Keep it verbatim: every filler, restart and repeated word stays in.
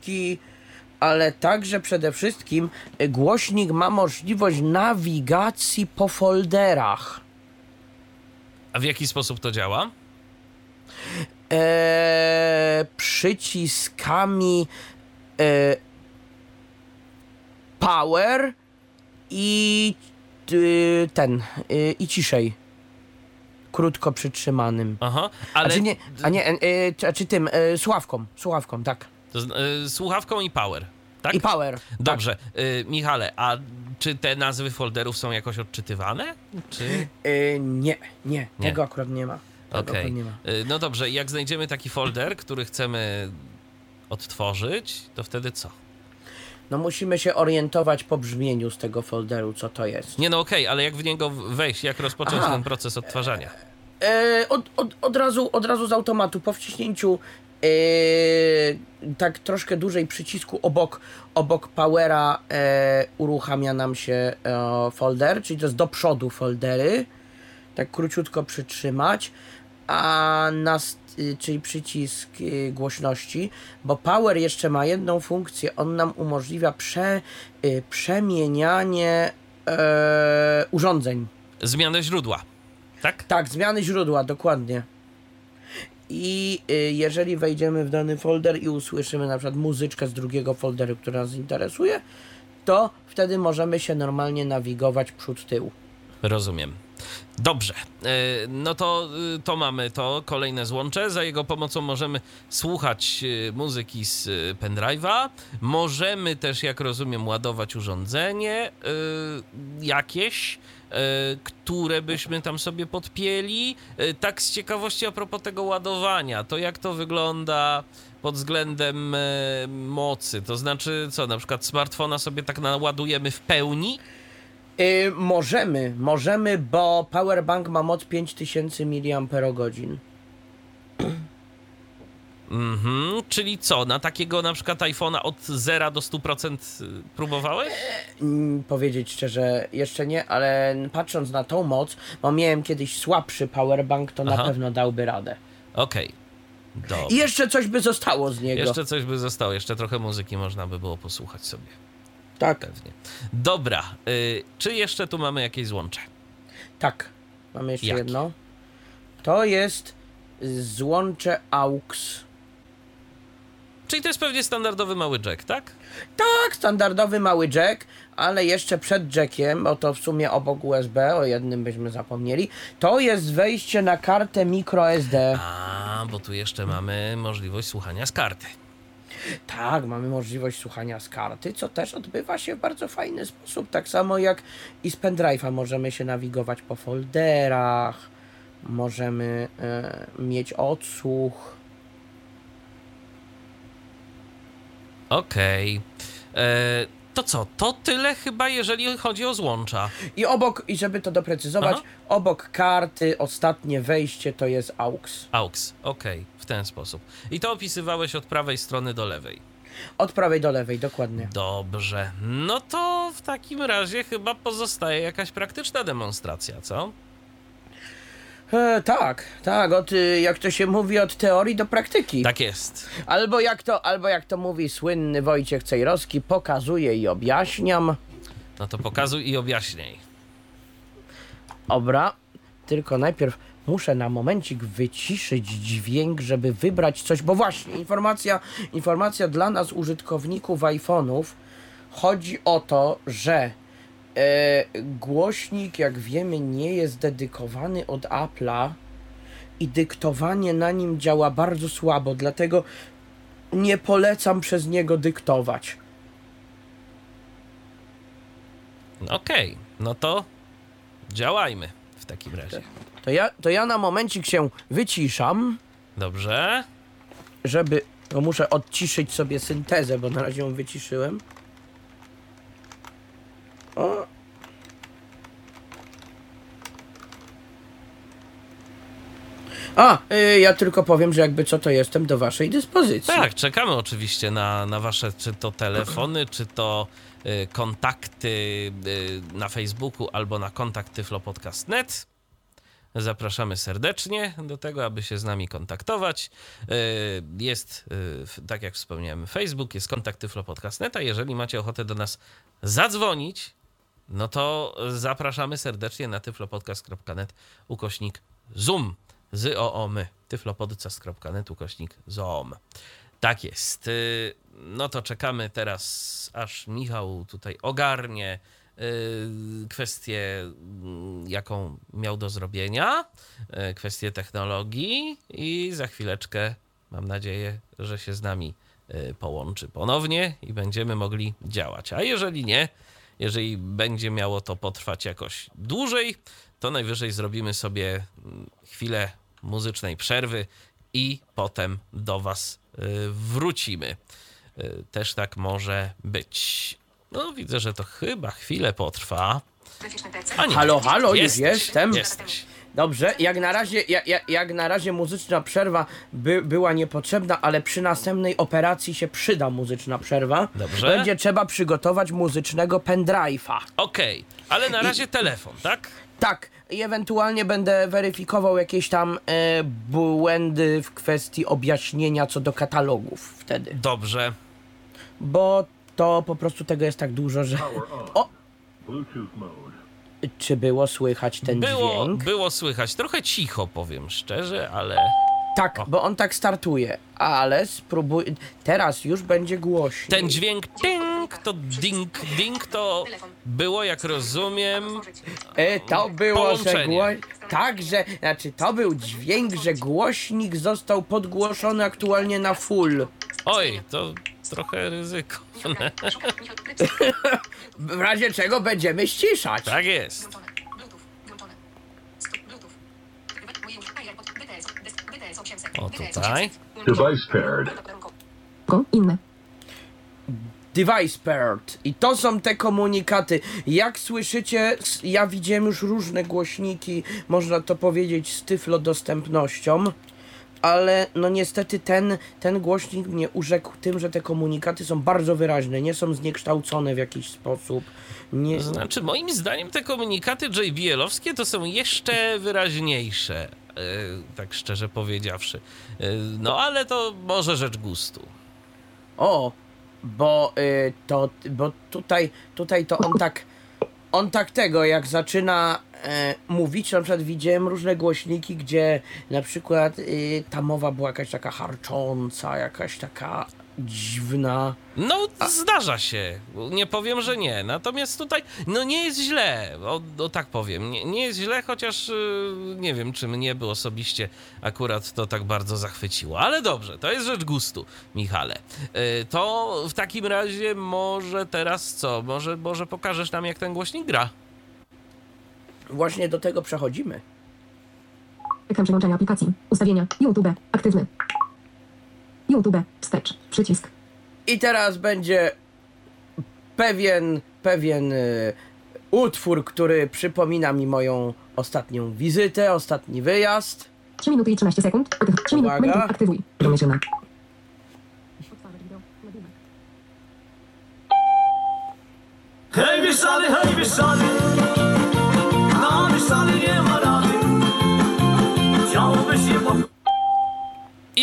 ścieżki, ale także przede wszystkim głośnik ma możliwość nawigacji po folderach. A w jaki sposób to działa? Eee, przyciskami e, power i y, ten y, i ciszej. Krótko przytrzymanym. Aha, ale... A czy nie, a nie e, czy, czy tym, e, słuchawką, słuchawką, tak. To, y, słuchawką i power, tak? I power. Dobrze. Y, Michale, a czy te nazwy folderów są jakoś odczytywane? Czy... E, nie, nie, Nie. tego akurat nie ma. Tego Okej. akurat nie ma. Y, No dobrze, jak znajdziemy taki folder, który chcemy odtworzyć, to wtedy co? No musimy się orientować po brzmieniu z tego folderu, co to jest. Nie no okej, ale jak w niego wejść, jak rozpocząć Aha. ten proces odtwarzania? E, od, od, od, razu, od razu z automatu, po wciśnięciu e, tak troszkę dłużej przycisku obok, obok powera e, uruchamia nam się e, folder, czyli to jest do przodu foldery. Tak króciutko przytrzymać, a nas, y, czyli przycisk y, głośności, bo power jeszcze ma jedną funkcję, on nam umożliwia prze, y, przemienianie e, urządzeń. Zmianę źródła, tak? Tak, zmiany źródła, dokładnie. I y, jeżeli wejdziemy w dany folder i usłyszymy na przykład muzyczkę z drugiego folderu, która nas interesuje, to wtedy możemy się normalnie nawigować przód-tył. Rozumiem. Dobrze, e, no to, y, to mamy to kolejne złącze. Za jego pomocą możemy słuchać y, muzyki z y, pendrive'a. Możemy też, jak rozumiem, ładować urządzenie y, jakieś, y, które byśmy tam sobie podpięli. Y, tak z ciekawości a propos tego ładowania, to jak to wygląda pod względem e, mocy? To znaczy co, na przykład smartfona sobie tak naładujemy w pełni? Y, możemy, możemy, bo powerbank ma moc pięć tysięcy miliamperogodzin. Mhm, czyli co, na takiego na przykład iPhone'a od zera do stu procent próbowałeś? Mm, powiedzieć szczerze, jeszcze nie, ale patrząc na tą moc, bo miałem kiedyś słabszy powerbank, to Aha. na pewno dałby radę. Okej, dobra. I jeszcze coś by zostało z niego. Jeszcze coś by zostało, jeszcze trochę muzyki można by było posłuchać sobie. Tak, Pewnie. Dobra, y, czy jeszcze tu mamy jakieś złącze? tak. Mamy jeszcze Jakie? jedno. To jest złącze A U X. Czyli to jest pewnie standardowy mały jack, tak? Tak, standardowy mały jack, ale jeszcze przed jackiem, bo to w sumie obok U S B, o jednym byśmy zapomnieli, to jest wejście na kartę microSD. A, bo tu jeszcze mamy możliwość słuchania z karty. Tak, mamy możliwość słuchania z karty, co też odbywa się w bardzo fajny sposób. Tak samo jak i z pendrive'a możemy się nawigować po folderach, możemy e, mieć odsłuch. Okej. E, To co? To tyle chyba, jeżeli chodzi o złącza. I obok, i żeby to doprecyzować, Aha. obok karty ostatnie wejście to jest A U X. A U X, okej, w ten sposób. I to opisywałeś od prawej strony do lewej. Od prawej do lewej, dokładnie. Dobrze. No to w takim razie chyba pozostaje jakaś praktyczna demonstracja, co? E, tak, tak, od, y, jak to się mówi, od teorii do praktyki. Tak jest. Albo jak to, albo jak to mówi słynny Wojciech Cejrowski, pokazuję i objaśniam. No to pokazuj i objaśniaj. Dobra, tylko najpierw muszę na momencik wyciszyć dźwięk, żeby wybrać coś, bo właśnie, informacja, informacja dla nas, użytkowników iPhone'ów, chodzi o to, że e, głośnik, jak wiemy, nie jest dedykowany od Apple'a i dyktowanie na nim działa bardzo słabo, dlatego nie polecam przez niego dyktować. Okej, no to działajmy w takim razie. To ja, to ja na momencik się wyciszam, Dobrze. żeby... No muszę odciszyć sobie syntezę, bo na razie ją wyciszyłem. O. A, y, ja tylko powiem, że jakby co, to jestem do waszej dyspozycji. Tak, czekamy oczywiście na, na wasze, czy to telefony, czy to y, kontakty y, na Facebooku, albo na kontakt tyflopodcast kropka net. zapraszamy serdecznie do tego, aby się z nami kontaktować. Jest, tak jak wspomniałem, Facebook, jest kontakt tyflopodcast kropka net, a jeżeli macie ochotę do nas zadzwonić, no to zapraszamy serdecznie na tyflopodcast kropka net ukośnik zoom. Z o o my. tyflopodcast kropka net ukośnik zoom. Tak jest. No to czekamy teraz, aż Michał tutaj ogarnie kwestię, jaką miał do zrobienia, kwestię technologii i za chwileczkę mam nadzieję, że się z nami połączy ponownie i będziemy mogli działać. A jeżeli nie, jeżeli będzie miało to potrwać jakoś dłużej, to najwyżej zrobimy sobie chwilę muzycznej przerwy i potem do was wrócimy. Też tak może być. No widzę, że to chyba chwilę potrwa. A nie, halo, halo, jesteś, już jestem. Jesteś. Dobrze, jak na razie, jak, jak na razie muzyczna przerwa by, była niepotrzebna, ale przy następnej operacji się przyda muzyczna przerwa. Dobrze. Będzie trzeba przygotować muzycznego pendrive'a. Okej, okay. Ale na razie I... telefon, tak? Tak, i ewentualnie będę weryfikował jakieś tam e, błędy w kwestii objaśnienia co do katalogów wtedy. Dobrze. Bo to po prostu tego jest tak dużo, że... O! Czy było słychać ten było, dźwięk? Było słychać. Trochę cicho, powiem szczerze, ale... Tak, o. Bo on tak startuje, ale spróbuj... Teraz już będzie głośniej. Ten dźwięk ding, to ding, ding, to było, jak rozumiem... E, to było, że gło... połączenie. Tak, że... Znaczy, to był dźwięk, że głośnik został podgłoszony aktualnie na full. Oj, to trochę ryzykowne. W razie czego będziemy ściszać. Tak jest. O, tutaj. Device paired. Inne. Device paired. I to są te komunikaty. Jak słyszycie, ja widziałem już różne głośniki, można to powiedzieć, z tyflo dostępnością. Ale no niestety ten, ten głośnik mnie urzekł tym, że te komunikaty są bardzo wyraźne, nie są zniekształcone w jakiś sposób. Nie... Znaczy, moim zdaniem te komunikaty J B L-owskie to są jeszcze wyraźniejsze, yy, tak szczerze powiedziawszy. Yy, no ale to może rzecz gustu. O, bo y, to, bo tutaj, tutaj to on tak, on tak tego, jak zaczyna e, mówić, na przykład widziałem różne głośniki, gdzie na przykład y, ta mowa była jakaś taka harcząca, jakaś taka dziwna. No, zdarza się. Nie powiem, że nie. Natomiast tutaj, no nie jest źle. O, o tak powiem. Nie, nie jest źle, chociaż yy, nie wiem, czy mnie by osobiście akurat to tak bardzo zachwyciło. Ale dobrze, to jest rzecz gustu, Michale. Yy, to w takim razie może teraz co? Może, może pokażesz nam, jak ten głośnik gra? Właśnie do tego przechodzimy. Ekran przełączania aplikacji. Ustawienia. YouTube. Aktywny. YouTube. Wstecz. Przycisk. I teraz będzie pewien, pewien y, utwór, który przypomina mi moją ostatnią wizytę, ostatni wyjazd. trzy minuty i trzynaście sekund. trzy minuty. Uwaga. Aktywuj. Domyślna. Hej, wieszany, hej, wieszany!